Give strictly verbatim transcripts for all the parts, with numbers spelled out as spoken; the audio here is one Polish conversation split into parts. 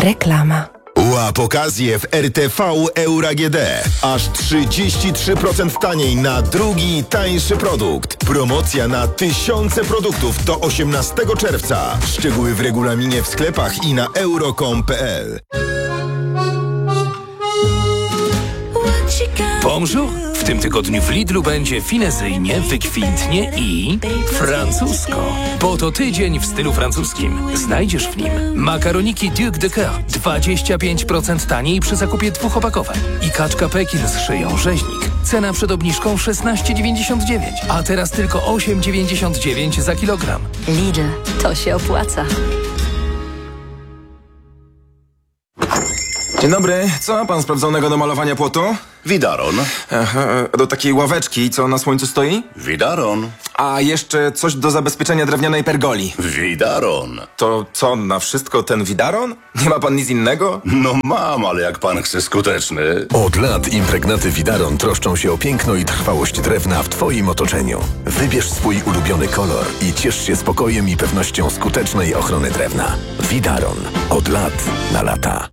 Reklama. Łap okazję w R T V Euro A G D. Aż trzydzieści trzy procent taniej na drugi, tańszy produkt. Promocja na tysiące produktów do osiemnastego czerwca. Szczegóły w regulaminie w sklepach i na euro kropka com kropka p l. Bonjour! W tym tygodniu w Lidlu będzie finezyjnie, wykwintnie i francusko. Bo to tydzień w stylu francuskim. Znajdziesz w nim makaroniki Duc de Coeur dwadzieścia pięć procent taniej przy zakupie dwóch opakowań i kaczka Pekin z szyją rzeźnik. Cena przed obniżką szesnaście dziewięćdziesiąt dziewięć, a teraz tylko osiem dziewięćdziesiąt dziewięć za kilogram. Lidl, to się opłaca. Dzień dobry, co ma pan sprawdzonego do malowania płotu? Widaron. Aha, do takiej ławeczki, co na słońcu stoi? Widaron. A jeszcze coś do zabezpieczenia drewnianej pergoli. Widaron. To co, na wszystko ten widaron? Nie ma pan nic innego? No mam, ale jak pan chce skuteczny. Od lat impregnaty Widaron troszczą się o piękno i trwałość drewna w twoim otoczeniu. Wybierz swój ulubiony kolor i ciesz się spokojem i pewnością skutecznej ochrony drewna. Widaron. Od lat na lata.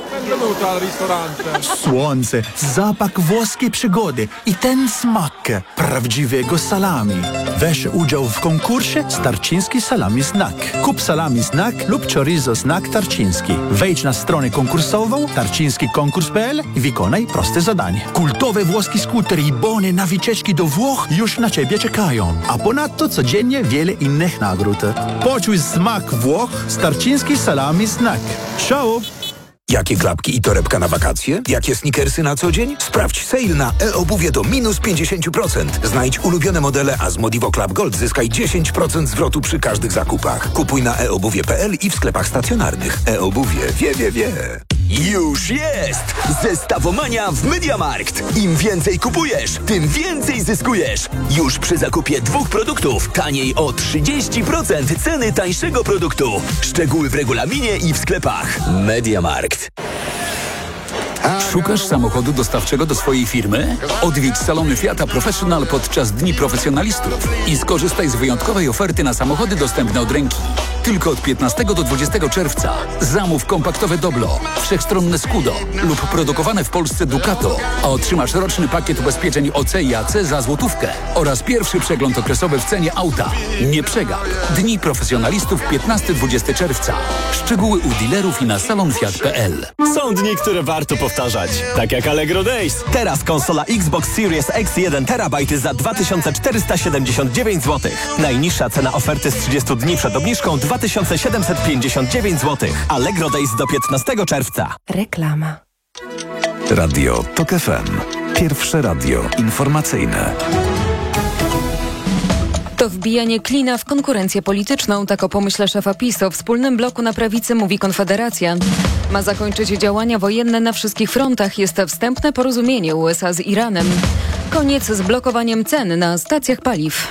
Słońce, zapach włoskiej przygody i ten smak prawdziwego salami. Weź udział w konkursie Starczyński Salami Snack. Kup salami Snack lub chorizo Snack Tarczyński. Wejdź na stronę konkursową tarczyński konkurs kropka p l i wykonaj proste zadanie. Kultowe włoskie skutery i bony na wycieczki do Włoch już na Ciebie czekają. A ponadto codziennie wiele innych nagród. Poczuj smak Włoch z Tarczyński Salami Snack. Ciao! Jakie klapki i torebka na wakacje? Jakie sneakersy na co dzień? Sprawdź sale na e-obuwie do minus pięćdziesiąt procent. Znajdź ulubione modele, a z Modivo Club Gold zyskaj dziesięć procent zwrotu przy każdych zakupach. Kupuj na e obuwie kropka p l i w sklepach stacjonarnych. E-obuwie wie, wie, wie. Już jest! Zestawomania w MediaMarkt. Im więcej kupujesz, tym więcej zyskujesz. Już przy zakupie dwóch produktów taniej o trzydzieści procent ceny tańszego produktu. Szczegóły w regulaminie i w sklepach. MediaMarkt. Szukasz samochodu dostawczego do swojej firmy? Odwiedź salony Fiata Professional podczas Dni Profesjonalistów i skorzystaj z wyjątkowej oferty na samochody dostępne od ręki. Tylko od piętnastego do dwudziestego czerwca zamów kompaktowe Doblo, wszechstronne Scudo lub produkowane w Polsce Ducato, a otrzymasz roczny pakiet ubezpieczeń O C i A C za złotówkę oraz pierwszy przegląd okresowy w cenie auta. Nie przegap. Dni Profesjonalistów piętnastego do dwudziestego czerwca. Szczegóły u dealerów i na salon fiat kropka p l. Są dni, które warto powtarzać. Tak jak Allegro Days. Teraz konsola Xbox Series X jeden terabajt za dwa tysiące czterysta siedemdziesiąt dziewięć złotych. Najniższa cena oferty z trzydziestu dni przed obniżką dwa tysiące siedemset pięćdziesiąt dziewięć złotych. Allegro Days do piętnastego czerwca. Reklama. Radio Tok F M. Pierwsze radio informacyjne. To wbijanie klina w konkurencję polityczną, tak o pomyśle szefa PiS. O wspólnym bloku na prawicy mówi Konfederacja. Ma zakończyć działania wojenne na wszystkich frontach. Jest wstępne porozumienie U S A z Iranem. Koniec z blokowaniem cen na stacjach paliw.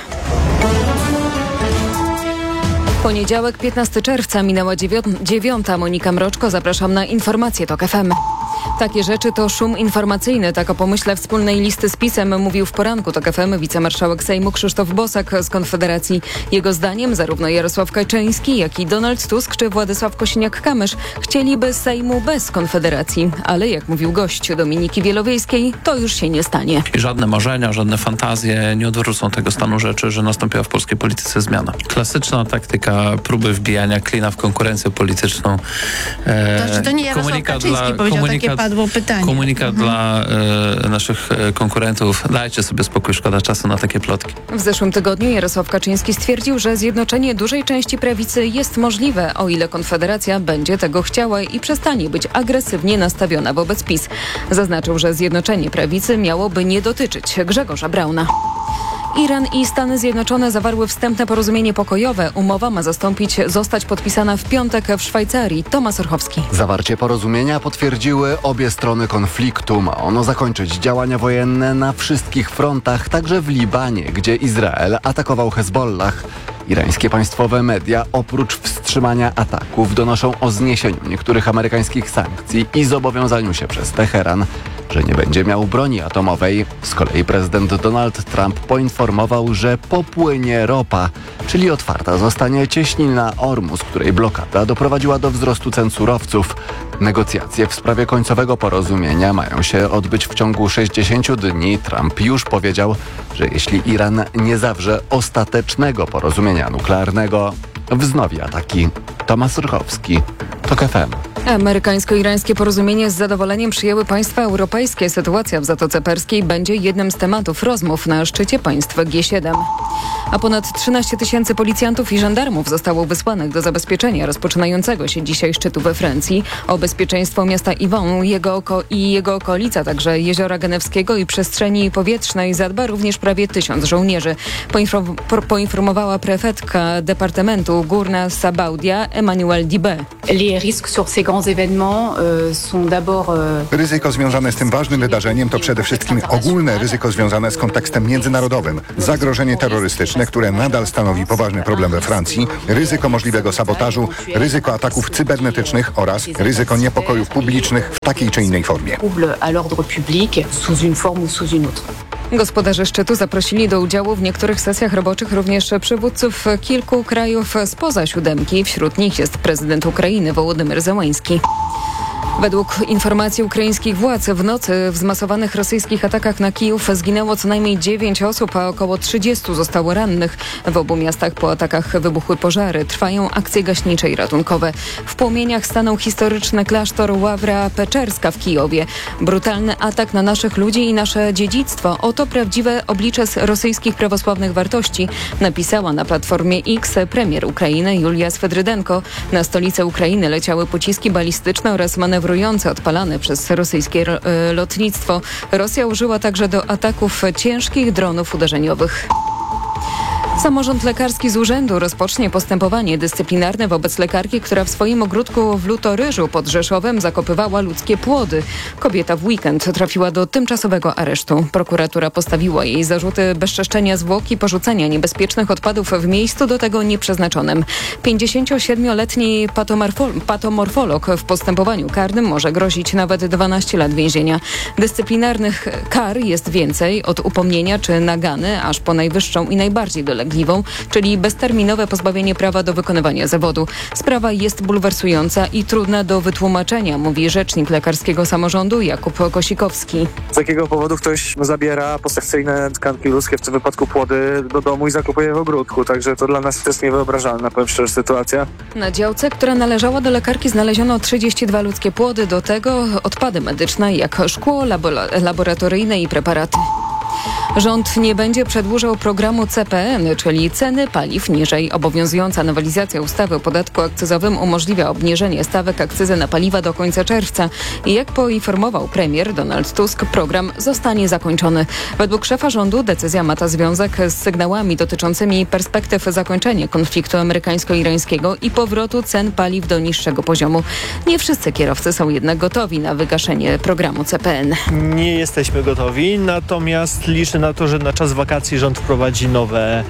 Poniedziałek, piętnastego czerwca, minęła dziewiąta. Monika Mroczko, zapraszam na informacje Tok F M. Takie rzeczy to szum informacyjny, tak o pomyśle wspólnej listy z PiS-em mówił w poranku Tok F M wicemarszałek Sejmu Krzysztof Bosak z Konfederacji. Jego zdaniem zarówno Jarosław Kaczyński, jak i Donald Tusk czy Władysław Kosiniak-Kamysz chcieliby Sejmu bez Konfederacji, ale jak mówił gość Dominiki Wielowiejskiej, to już się nie stanie. I żadne marzenia, żadne fantazje nie odwrócą tego stanu rzeczy, że nastąpiła w polskiej polityce zmiana. Klasyczna taktyka próby wbijania klina w konkurencję polityczną. E, to, czy to nie Jarosław Kaczyński powiedział takie padło pytanie. Komunikat mhm. dla e, naszych konkurentów. Dajcie sobie spokój, szkoda czasu na takie plotki. W zeszłym tygodniu Jarosław Kaczyński stwierdził, że zjednoczenie dużej części prawicy jest możliwe, o ile Konfederacja będzie tego chciała i przestanie być agresywnie nastawiona wobec PiS. Zaznaczył, że zjednoczenie prawicy miałoby nie dotyczyć Grzegorza Brauna. Iran i Stany Zjednoczone zawarły wstępne porozumienie pokojowe. Umowa ma zastąpić, zostać podpisana w piątek w Szwajcarii. Tomasz Orchowski. Zawarcie porozumienia potwierdziły obie strony konfliktu. Ma ono zakończyć działania wojenne na wszystkich frontach, także w Libanie, gdzie Izrael atakował Hezbollah. Irańskie państwowe media oprócz wstrzymania ataków donoszą o zniesieniu niektórych amerykańskich sankcji i zobowiązaniu się przez Teheran że nie będzie miał broni atomowej. Z kolei prezydent Donald Trump poinformował, że popłynie ropa, czyli otwarta zostanie cieśnina Ormus, której blokada doprowadziła do wzrostu cen surowców. Negocjacje w sprawie końcowego porozumienia mają się odbyć w ciągu sześćdziesięciu dni. Trump już powiedział, że jeśli Iran nie zawrze ostatecznego porozumienia nuklearnego, wznowi ataki. Tomasz Rychowski, TOK F M. Amerykańsko-irańskie porozumienie z zadowoleniem przyjęły państwa europejskie. Sytuacja w Zatoce Perskiej będzie jednym z tematów rozmów na szczycie państw G siedem. A ponad trzynaście tysięcy policjantów i żandarmów zostało wysłanych do zabezpieczenia rozpoczynającego się dzisiaj szczytu we Francji. O bezpieczeństwo miasta Yvon jego oko i jego okolic, a także Jeziora Genewskiego i przestrzeni powietrznej zadba również prawie tysiąc żołnierzy. Poinform- po- poinformowała prefektka Departamentu Górna Sabaudia Emmanuel Dibé. Les risques sur ces grands événements euh, sont d'abord euh... Ryzyko związane z tym ważnym wydarzeniem to przede wszystkim ogólne ryzyko związane z kontekstem międzynarodowym. Zagrożenie terrorystyczne, które nadal stanowi poważny problem we Francji, ryzyko możliwego sabotażu, ryzyko ataków cybernetycznych oraz ryzyko niepokojów publicznych w takiej czy innej formie. Gospodarze szczytu zaprosili do udziału w niektórych sesjach roboczych również przywódców kilku krajów spoza siódemki. Wśród nich jest prezydent Ukrainy Wołodymyr Zełański. Według informacji ukraińskich władz w nocy w zmasowanych rosyjskich atakach na Kijów zginęło co najmniej dziewięć osób, a około trzydziestu zostało rannych. W obu miastach po atakach wybuchły pożary. Trwają akcje gaśnicze i ratunkowe. W płomieniach stanął historyczny klasztor Ławra Peczerska w Kijowie. Brutalny atak na naszych ludzi i nasze dziedzictwo. Oto prawdziwe oblicze rosyjskich prawosławnych wartości, napisała na platformie X premier Ukrainy Julia Swedrydenko. Na stolicę Ukrainy leciały pociski balistyczne oraz manewrujące odpalane przez rosyjskie lotnictwo. Rosja użyła także do ataków ciężkich dronów uderzeniowych. Samorząd lekarski z urzędu rozpocznie postępowanie dyscyplinarne wobec lekarki, która w swoim ogródku w Lutoryżu pod Rzeszowem zakopywała ludzkie płody. Kobieta w weekend trafiła do tymczasowego aresztu. Prokuratura postawiła jej zarzuty bezczeszczenia zwłok i porzucenia niebezpiecznych odpadów w miejscu do tego nieprzeznaczonym. pięćdziesięciosiedmioletni patomorfo- patomorfolog w postępowaniu karnym może grozić nawet dwanaście lat więzienia. Dyscyplinarnych kar jest więcej, od upomnienia czy nagany, aż po najwyższą i najbardziej doległą, czyli bezterminowe pozbawienie prawa do wykonywania zawodu. Sprawa jest bulwersująca i trudna do wytłumaczenia, mówi rzecznik lekarskiego samorządu Jakub Kosikowski. Z jakiego powodu ktoś zabiera posekcyjne tkanki ludzkie, w tym wypadku płody, do domu i zakupuje w ogródku. Także to dla nas to jest niewyobrażalna, powiem szczerze, sytuacja. Na działce, która należała do lekarki, znaleziono trzydzieści dwa ludzkie płody, do tego odpady medyczne jak szkło, labo- laboratoryjne i preparaty. Rząd nie będzie przedłużał programu C P N, czyli ceny paliw niżej. Obowiązująca nowelizacja ustawy o podatku akcyzowym umożliwia obniżenie stawek akcyzy na paliwa do końca czerwca. I jak poinformował premier Donald Tusk, program zostanie zakończony. Według szefa rządu decyzja ma ta związek z sygnałami dotyczącymi perspektyw zakończenia konfliktu amerykańsko-irańskiego i powrotu cen paliw do niższego poziomu. Nie wszyscy kierowcy są jednak gotowi na wygaszenie programu C P N. Nie jesteśmy gotowi, natomiast liczę na to, że na czas wakacji rząd wprowadzi nowe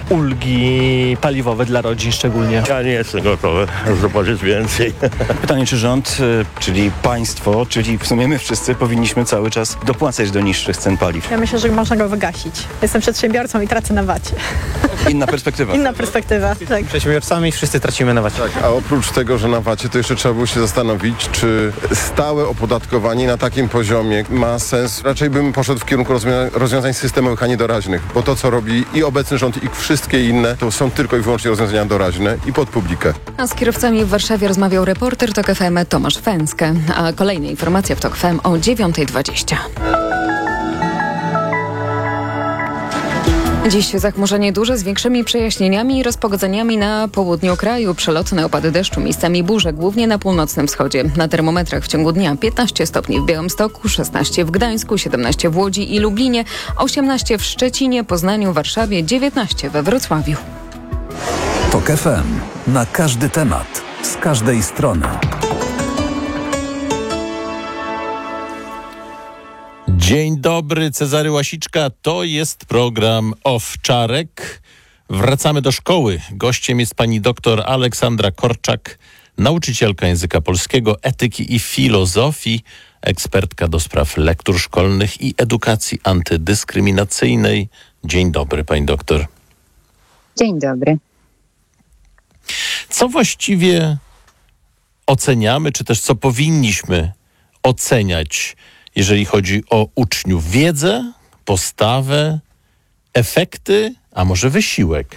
ulgi paliwowe dla rodzin szczególnie. Ja nie jestem gotowy zobaczyć więcej. Pytanie, czy rząd, czyli państwo, czyli w sumie my wszyscy powinniśmy cały czas dopłacać do niższych cen paliw? Ja myślę, że można go wygasić. Jestem przedsiębiorcą i tracę na wacie. Inna perspektywa. Inna perspektywa, tak. Przedsiębiorcami wszyscy tracimy na wacie. Tak, a oprócz tego, że na wacie, to jeszcze trzeba było się zastanowić, czy stałe opodatkowanie na takim poziomie ma sens. Raczej bym poszedł w kierunku rozwią- rozwiązań systemowych, a nie doraźnych, bo to, co robi i obecny rząd, i wszystkie inne, to są tylko i wyłącznie rozwiązania doraźne i pod publikę. A z kierowcami w Warszawie rozmawiał reporter TOK F M Tomasz Fęskę. A kolejne informacje w TOK F M o dziewiąta dwadzieścia. Dziś zachmurzenie duże z większymi przejaśnieniami i rozpogodzeniami na południu kraju. Przelotne opady deszczu, miejscami burze, głównie na północnym wschodzie. Na termometrach w ciągu dnia piętnaście stopni w Białymstoku, szesnaście w Gdańsku, siedemnaście w Łodzi i Lublinie, osiemnaście w Szczecinie, Poznaniu, Warszawie, dziewiętnaście we Wrocławiu. TOK F M. Na każdy temat, z każdej strony. Dzień dobry, Cezary Łasiczka. To jest program Owczarek. Wracamy do szkoły. Gościem jest pani doktor Aleksandra Korczak, nauczycielka języka polskiego, etyki i filozofii, ekspertka do spraw lektur szkolnych i edukacji antydyskryminacyjnej. Dzień dobry, pani doktor. Dzień dobry. Co właściwie oceniamy, czy też co powinniśmy oceniać, jeżeli chodzi o uczniów? Wiedzę, postawę, efekty, a może wysiłek?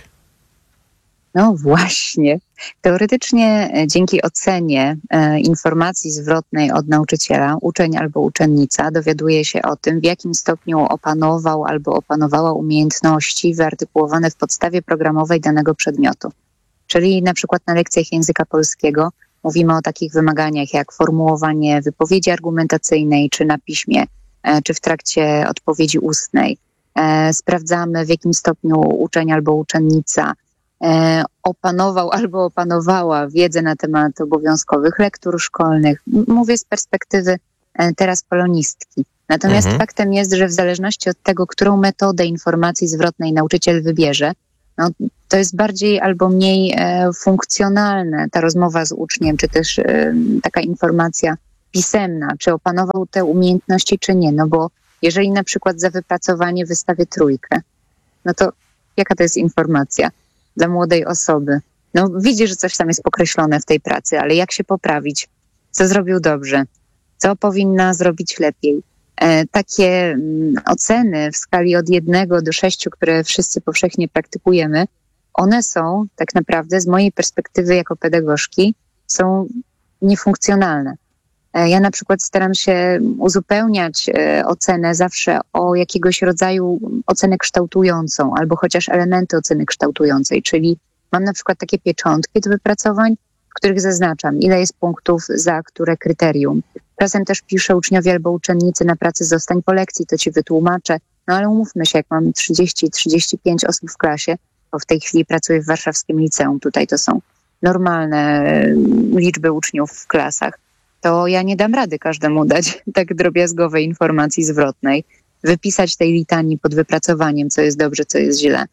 No właśnie. Teoretycznie dzięki ocenie e, informacji zwrotnej od nauczyciela, uczeń albo uczennica dowiaduje się o tym, w jakim stopniu opanował albo opanowała umiejętności wyartykułowane w podstawie programowej danego przedmiotu. Czyli na przykład na lekcjach języka polskiego mówimy o takich wymaganiach jak formułowanie wypowiedzi argumentacyjnej, czy na piśmie, e, czy w trakcie odpowiedzi ustnej. E, sprawdzamy, w jakim stopniu uczeń albo uczennica e, opanował albo opanowała wiedzę na temat obowiązkowych lektur szkolnych. M- mówię z perspektywy e, teraz polonistki. Natomiast mhm. faktem jest, że w zależności od tego, którą metodę informacji zwrotnej nauczyciel wybierze, no, to jest bardziej albo mniej e, funkcjonalne ta rozmowa z uczniem, czy też e, taka informacja pisemna, czy opanował te umiejętności, czy nie. No bo jeżeli na przykład za wypracowanie wystawię trójkę, no to jaka to jest informacja dla młodej osoby? No widzi, że coś tam jest pokreślone w tej pracy, ale jak się poprawić? Co zrobił dobrze? Co powinna zrobić lepiej? E, takie m, oceny w skali od jednego do sześciu, które wszyscy powszechnie praktykujemy, one są tak naprawdę z mojej perspektywy jako pedagogzki są niefunkcjonalne. E, ja na przykład staram się uzupełniać e, ocenę zawsze o jakiegoś rodzaju ocenę kształtującą albo chociaż elementy oceny kształtującej, czyli mam na przykład takie pieczątki do wypracowań, w których zaznaczam, ile jest punktów za które kryterium. Czasem też piszę uczniowi albo uczennicy na pracy zostań po lekcji, to ci wytłumaczę. No ale umówmy się, jak mam trzydzieści trzydzieści pięć osób w klasie, bo w tej chwili pracuję w warszawskim liceum, tutaj to są normalne liczby uczniów w klasach, to ja nie dam rady każdemu dać tak drobiazgowej informacji zwrotnej, wypisać tej litanii pod wypracowaniem, co jest dobrze, co jest źle.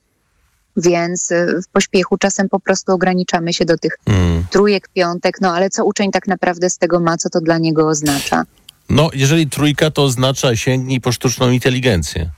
Więc w pośpiechu czasem po prostu ograniczamy się do tych mm. trójek, piątek, no ale co uczeń tak naprawdę z tego ma, co to dla niego oznacza? No, jeżeli trójka, to oznacza sięgnij po sztuczną inteligencję.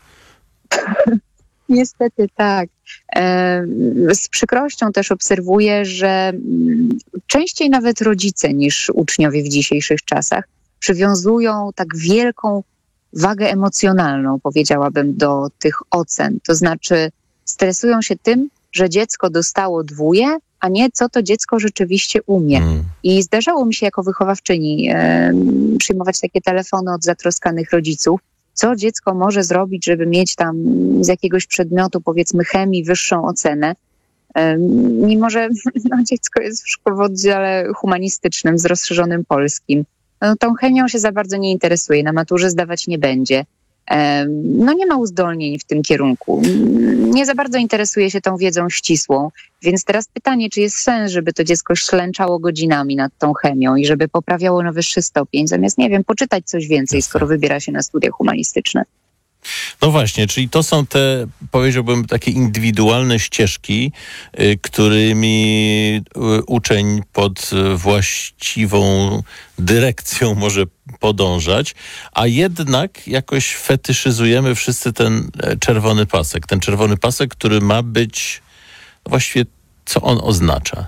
Niestety tak. E, z przykrością też obserwuję, że częściej nawet rodzice niż uczniowie w dzisiejszych czasach przywiązują tak wielką wagę emocjonalną, powiedziałabym, do tych ocen. To znaczy stresują się tym, że dziecko dostało dwóje, a nie co to dziecko rzeczywiście umie. Mm. I zdarzało mi się jako wychowawczyni e, przyjmować takie telefony od zatroskanych rodziców, co dziecko może zrobić, żeby mieć tam z jakiegoś przedmiotu, powiedzmy chemii, wyższą ocenę. E, mimo, że no, dziecko jest w, szko- w oddziale humanistycznym z rozszerzonym polskim. No, tą chemią się za bardzo nie interesuje, na maturze zdawać nie będzie. No nie ma uzdolnień w tym kierunku. Nie za bardzo interesuje się tą wiedzą ścisłą. Więc teraz pytanie, czy jest sens, żeby to dziecko ślęczało godzinami nad tą chemią i żeby poprawiało na wyższy stopień, zamiast, nie wiem, poczytać coś więcej, skoro wybiera się na studia humanistyczne. No właśnie, czyli to są te, powiedziałbym, takie indywidualne ścieżki, y, którymi y, uczeń pod y, właściwą dyrekcją może podążać, a jednak jakoś fetyszyzujemy wszyscy ten czerwony pasek. Ten czerwony pasek, który ma być, właściwie co on oznacza?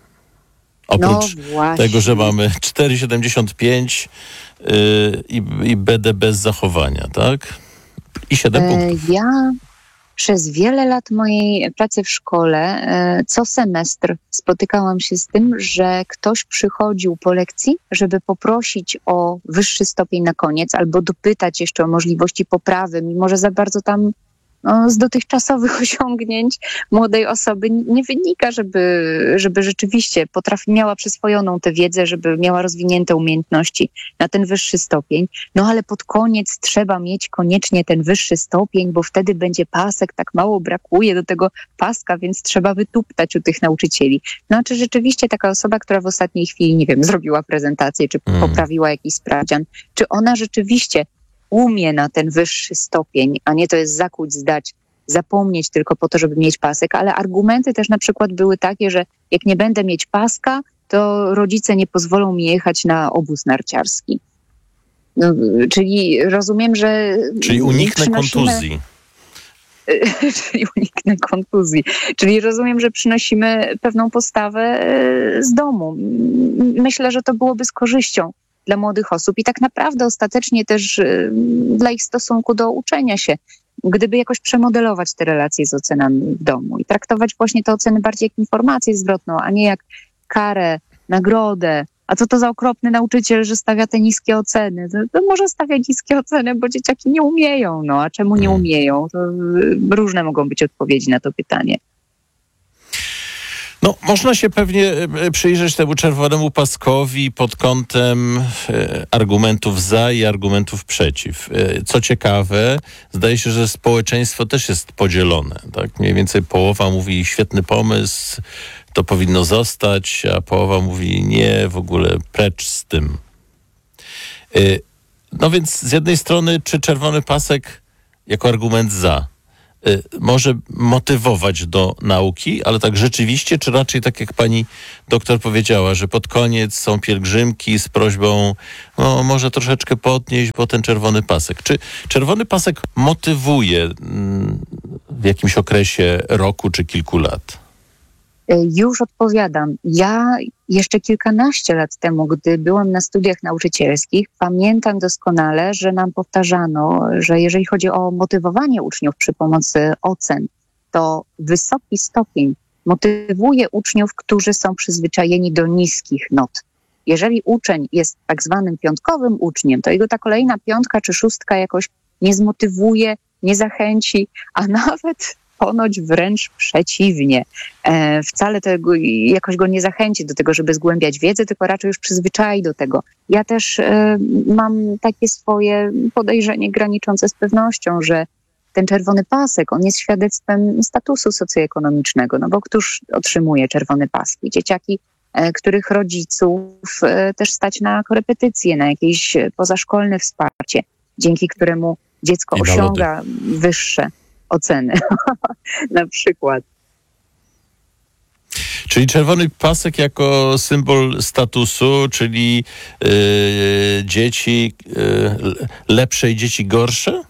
Oprócz no tego, że mamy cztery siedemdziesiąt pięć y, i, i B D bez zachowania, tak? I siedem punktów. Ja przez wiele lat mojej pracy w szkole co semestr spotykałam się z tym, że ktoś przychodził po lekcji, żeby poprosić o wyższy stopień na koniec albo dopytać jeszcze o możliwości poprawy, mimo że za bardzo tam no, z dotychczasowych osiągnięć młodej osoby nie wynika, żeby, żeby rzeczywiście potrafi, miała przyswojoną tę wiedzę, żeby miała rozwinięte umiejętności na ten wyższy stopień. No ale pod koniec trzeba mieć koniecznie ten wyższy stopień, bo wtedy będzie pasek, tak mało brakuje do tego paska, więc trzeba wytuptać u tych nauczycieli. No czy rzeczywiście taka osoba, która w ostatniej chwili, nie wiem, zrobiła prezentację, czy mm. poprawiła jakiś sprawdzian, czy ona rzeczywiście umie na ten wyższy stopień, a nie to jest zakuć, zdać, zapomnieć tylko po to, żeby mieć pasek, ale argumenty też na przykład były takie, że jak nie będę mieć paska, to rodzice nie pozwolą mi jechać na obóz narciarski. No, czyli rozumiem, że... Czyli uniknę przynosimy... kontuzji. Czyli uniknę kontuzji. Czyli rozumiem, że przynosimy pewną postawę z domu. Myślę, że to byłoby z korzyścią dla młodych osób i tak naprawdę ostatecznie też dla ich stosunku do uczenia się. Gdyby jakoś przemodelować te relacje z ocenami w domu i traktować właśnie te oceny bardziej jak informację zwrotną, a nie jak karę, nagrodę. A co to za okropny nauczyciel, że stawia te niskie oceny? To, to może stawia niskie oceny, bo dzieciaki nie umieją. No a czemu nie umieją? To różne mogą być odpowiedzi na to pytanie. No, można się pewnie przyjrzeć temu czerwonemu paskowi pod kątem e, argumentów za i argumentów przeciw. E, co ciekawe, zdaje się, że społeczeństwo też jest podzielone. Tak? Mniej więcej połowa mówi świetny pomysł, to powinno zostać, a połowa mówi nie, w ogóle precz z tym. E, no więc z jednej strony, czy czerwony pasek jako argument za może motywować do nauki, ale tak rzeczywiście, czy raczej tak jak pani doktor powiedziała, że pod koniec są pielgrzymki z prośbą, no może troszeczkę podnieść, bo ten czerwony pasek. Czy czerwony pasek motywuje w jakimś okresie roku czy kilku lat? Już odpowiadam. Ja jeszcze kilkanaście lat temu, gdy byłam na studiach nauczycielskich, pamiętam doskonale, że nam powtarzano, że jeżeli chodzi o motywowanie uczniów przy pomocy ocen, to wysoki stopień motywuje uczniów, którzy są przyzwyczajeni do niskich not. Jeżeli uczeń jest tak zwanym piątkowym uczniem, to jego ta kolejna piątka czy szóstka jakoś nie zmotywuje, nie zachęci, a nawet ponoć wręcz przeciwnie. E, wcale tego, jakoś go nie zachęci do tego, żeby zgłębiać wiedzę, tylko raczej już przyzwyczai do tego. Ja też e, mam takie swoje podejrzenie graniczące z pewnością, że ten czerwony pasek, on jest świadectwem statusu socjoekonomicznego, no bo któż otrzymuje czerwone paski? Dzieciaki, e, których rodziców e, też stać na korepetycje, na jakieś pozaszkolne wsparcie, dzięki któremu dziecko osiąga wyższe oceny, na przykład. Czyli czerwony pasek jako symbol statusu, czyli yy, dzieci yy, lepsze i dzieci gorsze?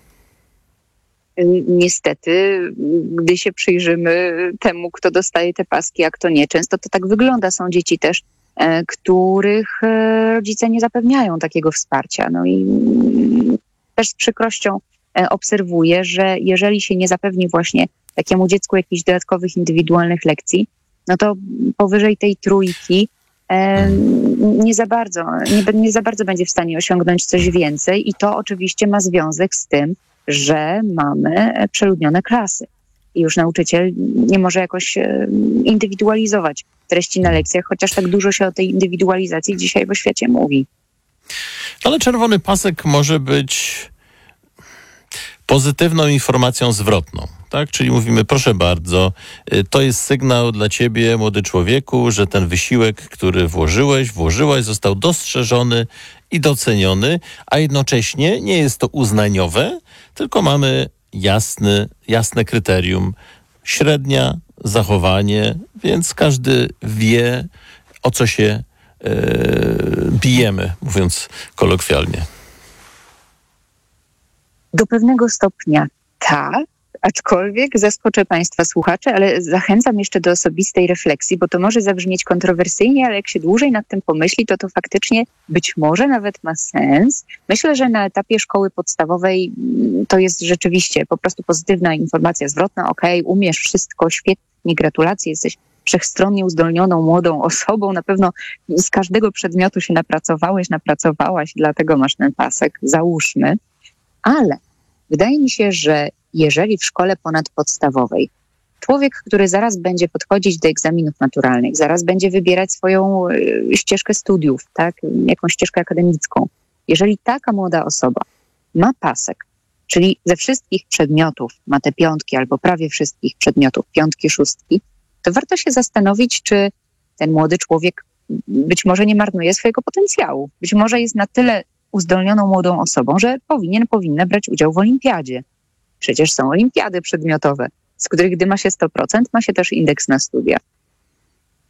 Niestety, gdy się przyjrzymy temu, kto dostaje te paski, a kto nie, często to tak wygląda. Są dzieci też, e, których e, rodzice nie zapewniają takiego wsparcia. No i też z przykrością obserwuję, że jeżeli się nie zapewni właśnie takiemu dziecku jakichś dodatkowych, indywidualnych lekcji, no to powyżej tej trójki e, nie za bardzo, nie, nie za bardzo będzie w stanie osiągnąć coś więcej i to oczywiście ma związek z tym, że mamy przeludnione klasy. I już nauczyciel nie może jakoś indywidualizować treści na lekcjach, chociaż tak dużo się o tej indywidualizacji dzisiaj w świecie mówi. Ale czerwony pasek może być pozytywną informacją zwrotną, tak? Czyli mówimy, proszę bardzo, to jest sygnał dla ciebie, młody człowieku, że ten wysiłek, który włożyłeś, włożyłaś, został dostrzeżony i doceniony, a jednocześnie nie jest to uznaniowe, tylko mamy jasny, jasne kryterium. Średnia, zachowanie, więc każdy wie, o co się yy, bijemy, mówiąc kolokwialnie. Do pewnego stopnia tak, aczkolwiek zaskoczę Państwa słuchaczy, ale zachęcam jeszcze do osobistej refleksji, bo to może zabrzmieć kontrowersyjnie, ale jak się dłużej nad tym pomyśli, to to faktycznie być może nawet ma sens. Myślę, że na etapie szkoły podstawowej to jest rzeczywiście po prostu pozytywna informacja zwrotna. Okej, okay, umiesz wszystko, świetnie, gratulacje, jesteś wszechstronnie uzdolnioną młodą osobą. Na pewno z każdego przedmiotu się napracowałeś, napracowałaś, dlatego masz ten pasek, załóżmy. Ale wydaje mi się, że jeżeli w szkole ponadpodstawowej człowiek, który zaraz będzie podchodzić do egzaminów maturalnych, zaraz będzie wybierać swoją y, ścieżkę studiów, tak, jakąś ścieżkę akademicką, jeżeli taka młoda osoba ma pasek, czyli ze wszystkich przedmiotów ma te piątki albo prawie wszystkich przedmiotów, piątki, szóstki, to warto się zastanowić, czy ten młody człowiek być może nie marnuje swojego potencjału. Być może jest na tyle uzdolnioną młodą osobą, że powinien, powinna brać udział w olimpiadzie. Przecież są olimpiady przedmiotowe, z których gdy ma się sto procent, ma się też indeks na studia.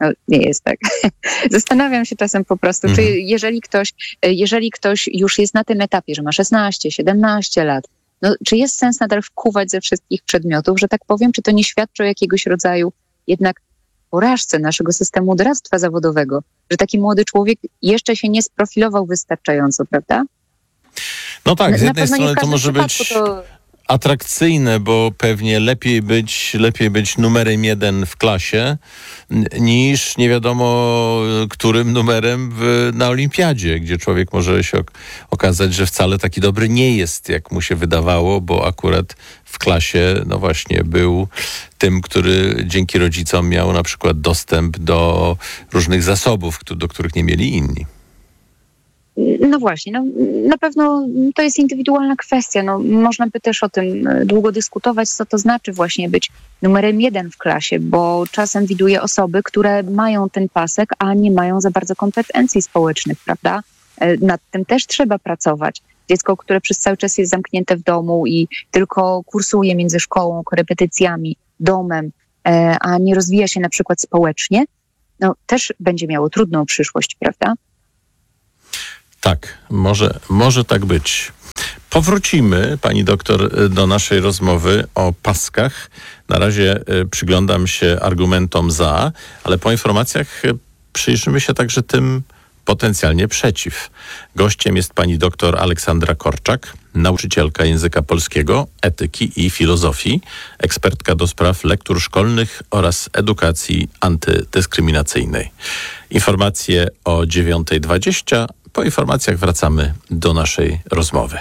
No, nie jest tak. Zastanawiam się czasem po prostu, mhm. czy jeżeli ktoś, jeżeli ktoś już jest na tym etapie, że ma szesnaście, siedemnaście lat, no, czy jest sens nadal wkuwać ze wszystkich przedmiotów, że tak powiem, czy to nie świadczy o jakiegoś rodzaju jednak porażce naszego systemu doradztwa zawodowego, że taki młody człowiek jeszcze się nie sprofilował wystarczająco, prawda? No tak, z na jednej strony to może być to... atrakcyjne, bo pewnie lepiej być, lepiej być numerem jeden w klasie niż nie wiadomo którym numerem w, na olimpiadzie, gdzie człowiek może się ok- okazać, że wcale taki dobry nie jest, jak mu się wydawało, bo akurat w klasie, no właśnie, był tym, który dzięki rodzicom miał na przykład dostęp do różnych zasobów, do których nie mieli inni. No właśnie, no, na pewno to jest indywidualna kwestia. No, można by też o tym długo dyskutować, co to znaczy właśnie być numerem jeden w klasie, bo czasem widuję osoby, które mają ten pasek, a nie mają za bardzo kompetencji społecznych, prawda? Nad tym też trzeba pracować. Dziecko, które przez cały czas jest zamknięte w domu i tylko kursuje między szkołą, korepetycjami, domem, a nie rozwija się na przykład społecznie, no też będzie miało trudną przyszłość, prawda? Tak, może, może tak być. Powrócimy, pani doktor, do naszej rozmowy o paskach. Na razie y, przyglądam się argumentom za, ale po informacjach y, przyjrzymy się także tym potencjalnie przeciw. Gościem jest pani doktor Aleksandra Korczak, nauczycielka języka polskiego, etyki i filozofii, ekspertka do spraw lektur szkolnych oraz edukacji antydyskryminacyjnej. Informacje o dziewiąta dwadzieścia. Po informacjach wracamy do naszej rozmowy.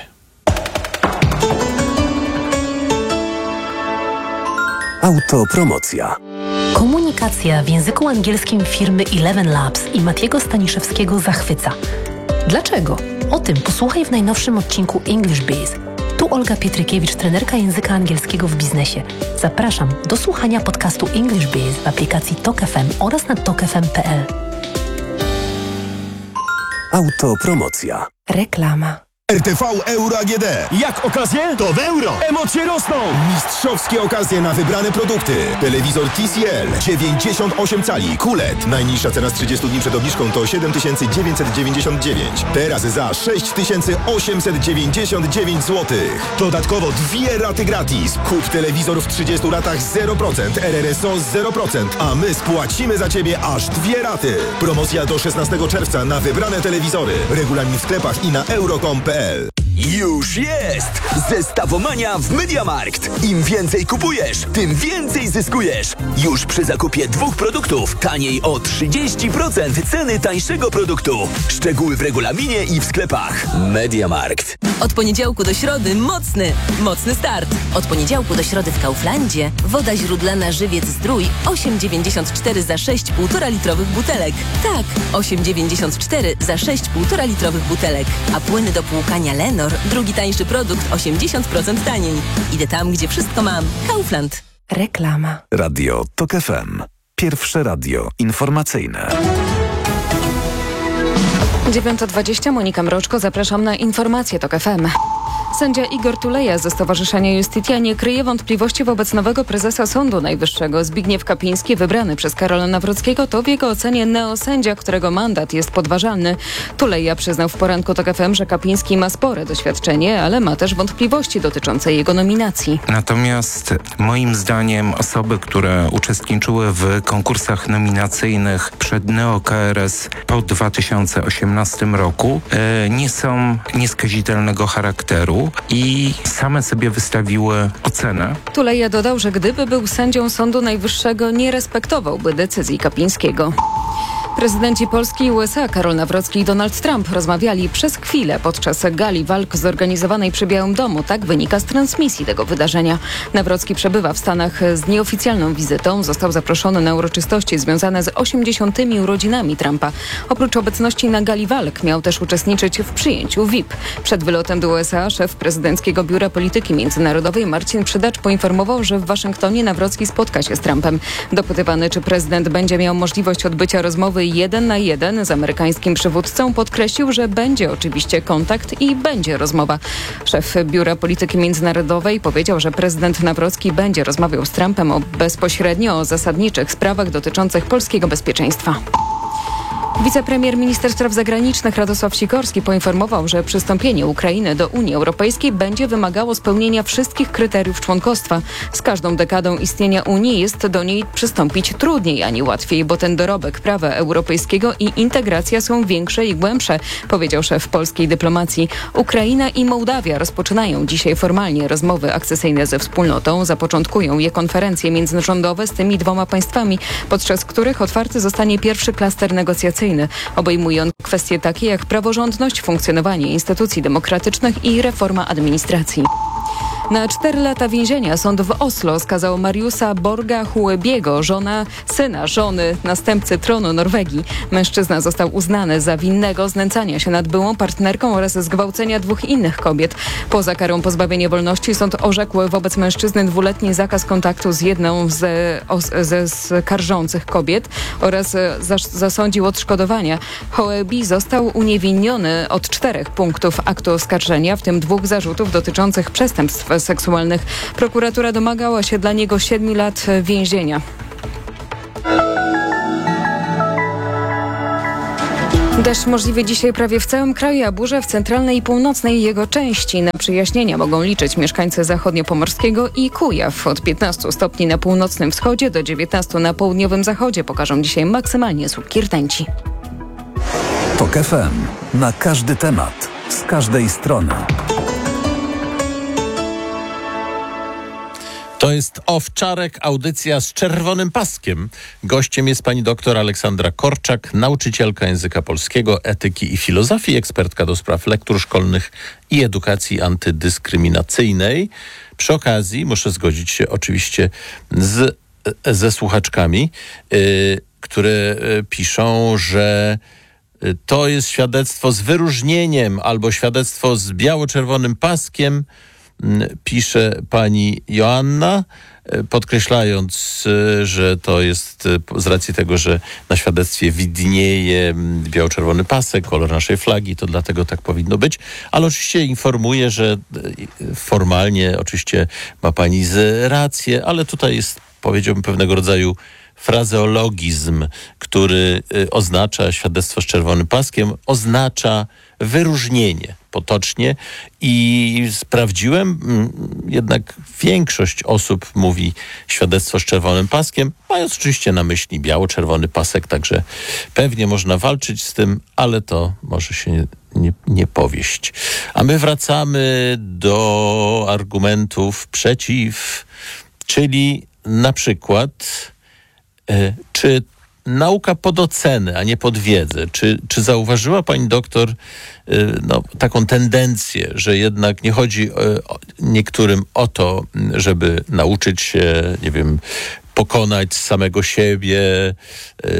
Autopromocja. Komunikacja w języku angielskim firmy Eleven Labs i Matiego Staniszewskiego zachwyca. Dlaczego? O tym posłuchaj w najnowszym odcinku English Biz. Tu Olga Pietrykiewicz, trenerka języka angielskiego w biznesie. Zapraszam do słuchania podcastu English Biz w aplikacji Tok F M oraz na tok f m kropka p l. Autopromocja. Reklama. R T V Euro A G D. Jak okazje? To w euro. Emocje rosną. Mistrzowskie okazje na wybrane produkty. Telewizor T C L dziewięćdziesiąt osiem cali Q L E D. Najniższa cena z trzydziestu dni przed obniżką to siedem tysięcy dziewięćset dziewięćdziesiąt dziewięć. Teraz za sześć tysięcy osiemset dziewięćdziesiąt dziewięć złotych. Dodatkowo dwie raty gratis. Kup telewizor w trzydziestu latach zero procent, R R S O zero procent, a my spłacimy za Ciebie aż dwie raty. Promocja do szesnastego czerwca na wybrane telewizory. Regulamin w sklepach i na euro kropka com kropka p l. Już jest! Zestawomania w MediaMarkt. Im więcej kupujesz, tym więcej zyskujesz. Już przy zakupie dwóch produktów taniej o trzydzieści procent ceny tańszego produktu. Szczegóły w regulaminie i w sklepach. MediaMarkt. Od poniedziałku do środy mocny, mocny start. Od poniedziałku do środy w Kauflandzie woda źródlana Żywiec Zdrój osiem dziewięćdziesiąt cztery za sześć półtora litrowych butelek. Tak, osiem dziewięćdziesiąt cztery za sześć półtora litrowych butelek. A płyny do płukania Lenor, drugi tańszy produkt, osiemdziesiąt procent taniej. Idę tam, gdzie wszystko mam. Kaufland. Reklama. Radio Tok F M. Pierwsze radio informacyjne. dziewiąta dwadzieścia, Monika Mroczko, zapraszam na informacje Tok F M. Sędzia Igor Tuleja ze Stowarzyszenia Justitia nie kryje wątpliwości wobec nowego prezesa Sądu Najwyższego. Zbigniew Kapiński, wybrany przez Karola Nawrockiego, to w jego ocenie neosędzia, którego mandat jest podważalny. Tuleja przyznał w poranku Tok F M, że Kapiński ma spore doświadczenie, ale ma też wątpliwości dotyczące jego nominacji. Natomiast moim zdaniem osoby, które uczestniczyły w konkursach nominacyjnych przed Neo-K R S po dwa tysiące osiemnastym roku e, nie są nieskazitelnego charakteru i same sobie wystawiły ocenę. Tuleja dodał, że gdyby był sędzią Sądu Najwyższego, nie respektowałby decyzji Kapińskiego. Prezydenci Polski i U S A Karol Nawrocki i Donald Trump rozmawiali przez chwilę podczas gali walk zorganizowanej przy Białym Domu. Tak wynika z transmisji tego wydarzenia. Nawrocki przebywa w Stanach z nieoficjalną wizytą. Został zaproszony na uroczystości związane z osiemdziesiątymi urodzinami Trumpa. Oprócz obecności na gali walk miał też uczestniczyć w przyjęciu V I P. Przed wylotem do U S A szef prezydenckiego Biura Polityki Międzynarodowej Marcin Przydacz poinformował, że w Waszyngtonie Nawrocki spotka się z Trumpem. Dopytywany, czy prezydent będzie miał możliwość odbycia rozmowy i jeden na jeden z amerykańskim przywódcą, podkreślił, że będzie oczywiście kontakt i będzie rozmowa. Szef Biura Polityki Międzynarodowej powiedział, że prezydent Nawrocki będzie rozmawiał z Trumpem o bezpośrednio o zasadniczych sprawach dotyczących polskiego bezpieczeństwa. Wicepremier minister spraw zagranicznych Radosław Sikorski poinformował, że przystąpienie Ukrainy do Unii Europejskiej będzie wymagało spełnienia wszystkich kryteriów członkostwa. Z każdą dekadą istnienia Unii jest do niej przystąpić trudniej, a nie łatwiej, bo ten dorobek prawa europejskiego i integracja są większe i głębsze, powiedział szef polskiej dyplomacji. Ukraina i Mołdawia rozpoczynają dzisiaj formalnie rozmowy akcesyjne ze wspólnotą. Zapoczątkują je konferencje międzyrządowe z tymi dwoma państwami, podczas których otwarty zostanie pierwszy klaster negocjacyjny. Obejmuje on kwestie takie jak praworządność, funkcjonowanie instytucji demokratycznych i reforma administracji. Na cztery lata więzienia sąd w Oslo skazał Mariusa Borga Huebiego, żona, syna żony następcy tronu Norwegii. Mężczyzna został uznany za winnego znęcania się nad byłą partnerką oraz zgwałcenia dwóch innych kobiet. Poza karą pozbawienia wolności sąd orzekł wobec mężczyzny dwuletni zakaz kontaktu z jedną ze, ze skarżących kobiet oraz zasądził odszkodowania. Huebi został uniewinniony od czterech punktów aktu oskarżenia, w tym dwóch zarzutów dotyczących przestępstw seksualnych. Prokuratura domagała się dla niego siedmiu lat więzienia. Deszcz możliwy dzisiaj prawie w całym kraju, a burze w centralnej i północnej jego części. Na przyjaśnienia mogą liczyć mieszkańcy zachodniopomorskiego i Kujaw. Od piętnastu stopni na północnym wschodzie do dziewiętnastu na południowym zachodzie pokażą dzisiaj maksymalnie słupki rtęci. TOK F M. Na każdy temat. Z każdej strony. To jest Owczarek, audycja z czerwonym paskiem. Gościem jest pani doktor Aleksandra Korczak, nauczycielka języka polskiego, etyki i filozofii, ekspertka do spraw lektur szkolnych i edukacji antydyskryminacyjnej. Przy okazji muszę zgodzić się oczywiście z, ze słuchaczkami, yy, które yy, piszą, że yy, to jest świadectwo z wyróżnieniem albo świadectwo z biało-czerwonym paskiem. Pisze pani Joanna, podkreślając, że to jest z racji tego, że na świadectwie widnieje biało-czerwony pasek, kolor naszej flagi, to dlatego tak powinno być. Ale oczywiście informuję, że formalnie oczywiście ma pani rację, ale tutaj jest, powiedziałbym, pewnego rodzaju frazeologizm, który oznacza świadectwo z czerwonym paskiem, oznacza wyróżnienie potocznie i sprawdziłem, jednak większość osób mówi świadectwo z czerwonym paskiem, mając oczywiście na myśli biało-czerwony pasek, także pewnie można walczyć z tym, ale to może się nie, nie, nie powieść. A my wracamy do argumentów przeciw, czyli na przykład y, czy nauka pod ocenę, a nie pod wiedzę. Czy, czy zauważyła pani doktor y, no, taką tendencję, że jednak nie chodzi y, o, niektórym o to, żeby nauczyć się, nie wiem, pokonać samego siebie, yy,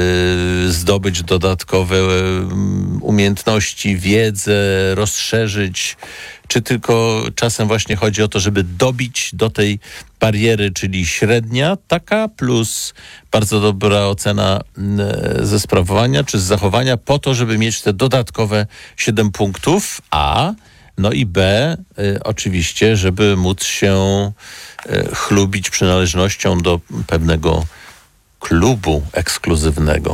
zdobyć dodatkowe umiejętności, wiedzę, rozszerzyć, czy tylko czasem właśnie chodzi o to, żeby dobić do tej bariery, czyli średnia taka plus bardzo dobra ocena ze sprawowania czy z zachowania po to, żeby mieć te dodatkowe siedem punktów, a no i B, y, oczywiście, żeby móc się y, chlubić przynależnością do pewnego klubu ekskluzywnego.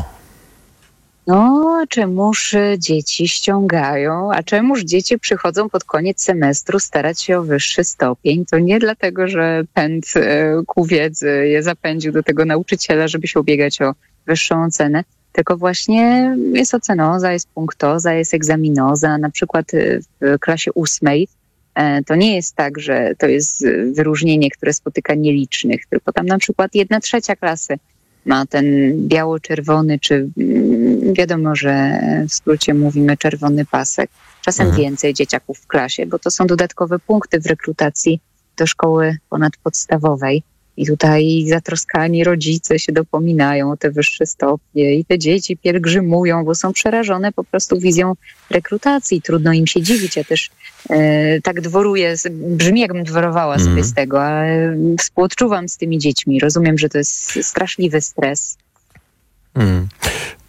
No, czemuż dzieci ściągają, a czemuż dzieci przychodzą pod koniec semestru starać się o wyższy stopień? To nie dlatego, że pęd y, ku wiedzy je zapędził do tego nauczyciela, żeby się ubiegać o wyższą ocenę, tylko właśnie jest ocenoza, jest punktoza, jest egzaminoza. Na przykład w klasie ósmej to nie jest tak, że to jest wyróżnienie, które spotyka nielicznych, tylko tam na przykład jedna trzecia klasy ma ten biało-czerwony, czy wiadomo, że w skrócie mówimy czerwony pasek. Czasem mhm. więcej dzieciaków w klasie, bo to są dodatkowe punkty w rekrutacji do szkoły ponadpodstawowej. I tutaj zatroskani rodzice się dopominają o te wyższe stopnie i te dzieci pielgrzymują, bo są przerażone po prostu wizją rekrutacji. Trudno im się dziwić. Ja też e, tak dworuję, brzmi jakbym dworowała mm. sobie z tego, ale współodczuwam z tymi dziećmi. Rozumiem, że to jest straszliwy stres. Mm.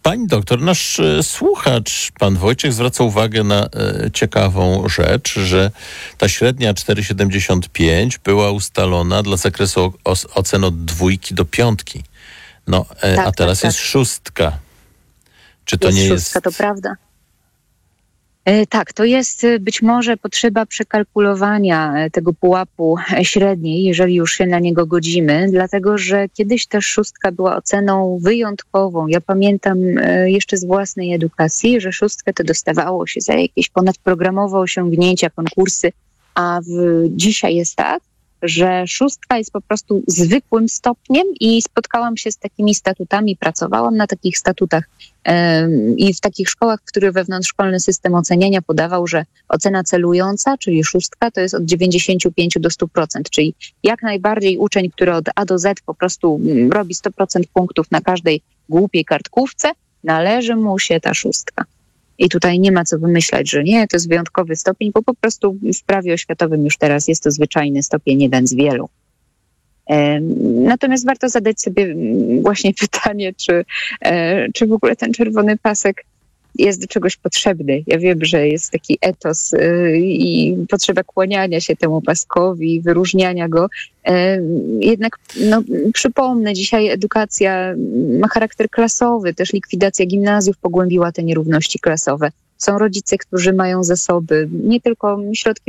Pani doktor, nasz słuchacz, pan Wojciech, zwraca uwagę na e, ciekawą rzecz, że ta średnia cztery przecinek siedemdziesiąt pięć była ustalona dla zakresu o, ocen od dwójki do piątki. No, e, tak, a teraz tak, jest tak. szóstka. Czy to jest nie szóstka, jest... to prawda. E, tak, to jest e, być może potrzeba przekalkulowania e, tego pułapu e, średniej, jeżeli już się na niego godzimy, dlatego że kiedyś ta szóstka była oceną wyjątkową. Ja pamiętam e, jeszcze z własnej edukacji, że szóstkę to dostawało się za jakieś ponadprogramowe osiągnięcia, konkursy, a w, dzisiaj jest tak, że szóstka jest po prostu zwykłym stopniem i spotkałam się z takimi statutami, pracowałam na takich statutach ym, i w takich szkołach, w których wewnątrzszkolny system oceniania podawał, że ocena celująca, czyli szóstka, to jest od dziewięćdziesiąt pięć do stu procent, czyli jak najbardziej uczeń, który od A do Z po prostu mm, robi sto procent punktów na każdej głupiej kartkówce, należy mu się ta szóstka. I tutaj nie ma co wymyślać, że nie, to jest wyjątkowy stopień, bo po prostu w prawie oświatowym już teraz jest to zwyczajny stopień, jeden z wielu. Natomiast warto zadać sobie właśnie pytanie, czy, czy w ogóle ten czerwony pasek jest do czegoś potrzebny. Ja wiem, że jest taki etos i potrzeba kłaniania się temu paskowi, wyróżniania go. Jednak no, przypomnę, dzisiaj edukacja ma charakter klasowy, też likwidacja gimnazjów pogłębiła te nierówności klasowe. Są rodzice, którzy mają zasoby, nie tylko środki